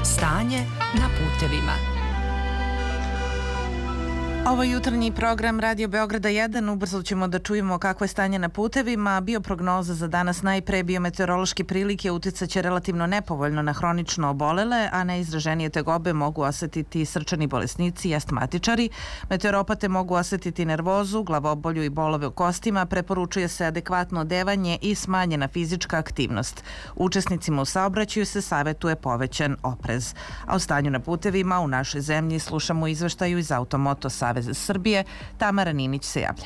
Stanje na putevima. Ovo je jutarnji program Radio Beograda 1. Ubrzo ćemo da čujemo kakvo je stanje na putevima. Bioprognoza za danas najpre. Biometeorološke prilike uticaće relativno nepovoljno na hronično obolele, a najizraženije tegobe mogu osetiti srčani bolesnici i astmatičari. Meteoropate mogu osetiti nervozu, glavobolju i bolove u kostima. Preporučuje se adekvatno odevanje i smanjena fizička aktivnost. Učesnicima u saobraćaju se savetuje povećan oprez. A o stanju na putevima u našoj zemlji slušamo izveštaju iz Automoto Saveza Srbije. Tamara Ninić se javlja.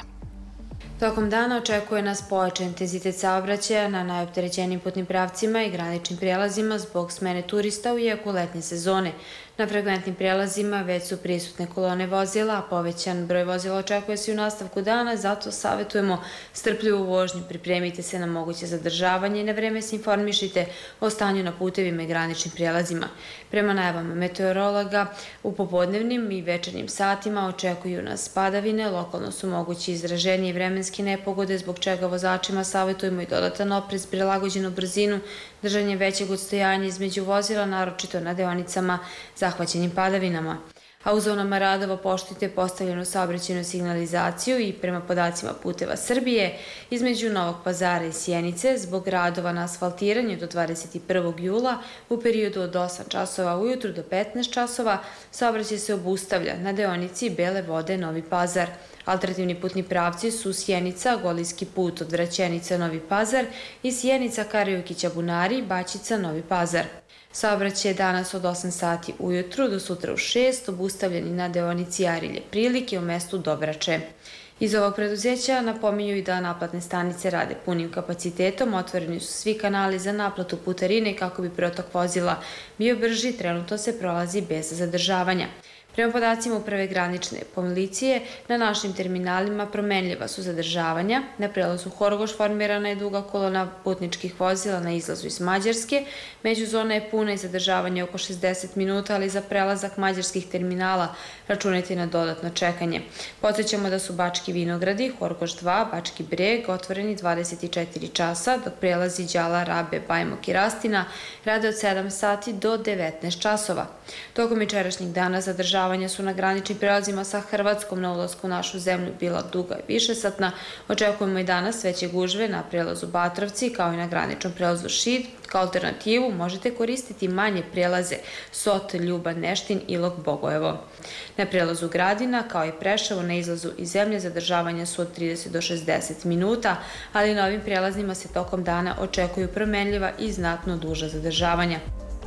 Tokom dana očekuje nas pojačan intenzitet saobraćaja na najopterećenijim putnim pravcima i graničnim prijelazima zbog smene turista u jeku letnje sezone. Na frekventnim prijelazima već su prisutne kolone vozila, a povećan broj vozila očekuje se u nastavku dana, zato savjetujemo strpljivu vožnju, pripremite se na moguće zadržavanje i na vreme se informišite o stanju na putevima i graničnim prijelazima. Prema najavama meteorologa, u popodnevnim i večernjim satima očekuju nas padavine, lokalno su mogući izraženije vremenske nepogode, zbog čega vozačima savjetujemo i dodatan oprez, prilagođenu brzinu, držanje većeg odstojanja između vozila, naročito na deonicama zahvaćenim padavinama. A u zonama radova poštujte postavljenu saobraćajnu signalizaciju i prema podacima Puteva Srbije između Novog Pazara i Sjenice zbog radova na asfaltiranju do 21. jula u periodu od 8 časova ujutru do 15 časova saobraćaj se obustavlja na deonici Bele Vode Novi Pazar. Alternativni putni pravci su Sjenica, Golijski put od Vraćenica Novi Pazar i Sjenica Karajukića Bunari, Baćica Novi Pazar. Saobraćaj je danas od 8 sati ujutru do sutra u 6, obustavljeni na deonici Arilje Prilike u mestu Dobrače. Iz ovog preduzeća napominju i da naplatne stanice rade punim kapacitetom, otvoreni su svi kanali za naplatu putarine kako bi protok vozila bio brži, trenutno se prolazi bez zadržavanja. Prema podacima Uprave granične policije, na našim terminalima promenljiva su zadržavanja. Na prelazu Horgoš formirana je duga kolona putničkih vozila na izlazu iz Mađarske. Međuzona je puna i zadržavanje oko 60 minuta, ali za prelazak mađarskih terminala računajte na dodatno čekanje. Podsjećamo da su Bački Vinogradi, Horgoš 2, Bački Breg otvoreni 24 časa, dok prelazi Đala, Rabe, Bajmok i Rastina rade od 7 sati do 19 časova. Tokom jučerašnjeg dana zadržavanja su na graničnim prelazima sa Hrvatskom na ulasku u našu zemlju bila duga i višesatna. Očekujemo i danas veće gužve na prelazu Batrovci kao i na graničnom prelazu Šid. Kao alternativu možete koristiti manje prelaze Sot, Ljuban, Neštin, Ilok, Bogojevo. Na prelazu Gradina kao i Preševo na izlazu iz zemlje zadržavanja su od 30 do 60 minuta, ali na ovim prelazima se tokom dana očekuju promenljiva i znatno duža zadržavanja.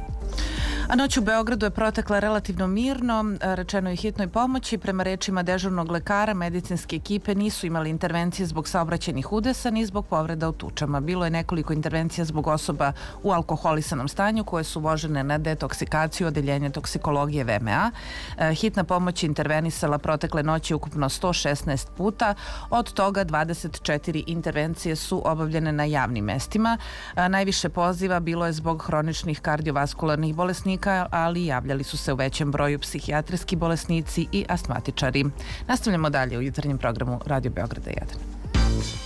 A noć u Beogradu je protekla relativno mirno, rečeno je hitnoj pomoći. Prema rečima dežurnog lekara, medicinske ekipe nisu imali intervencije zbog saobraćajnih udesa ni zbog povreda u tučama. Bilo je nekoliko intervencija zbog osoba u alkoholisanom stanju koje su vožene na detoksikaciju odeljenja toksikologije VMA. Hitna pomoć intervenisala protekle noći ukupno 116 puta, od toga 24 intervencije su obavljene na javnim mestima. Najviše poziva bilo je zbog hroničnih kardiovaskularnih bolesnika, ali javljali su se u većem broju psihijatrijski bolesnici i astmatičari. Nastavljamo dalje u jutarnjem programu Radio Beograda 1.